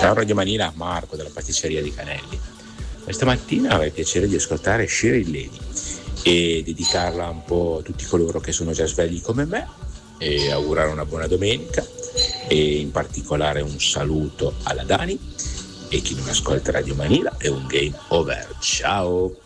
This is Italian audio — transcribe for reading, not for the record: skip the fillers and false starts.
Ciao Radio Manila, Marco della pasticceria di Canelli. Questa mattina avrei piacere di ascoltare Sheryl Lady e dedicarla un po' a tutti coloro che sono già svegli come me e augurare una buona domenica e in particolare un saluto alla Dani e chi non ascolta Radio Manila è un game over. Ciao!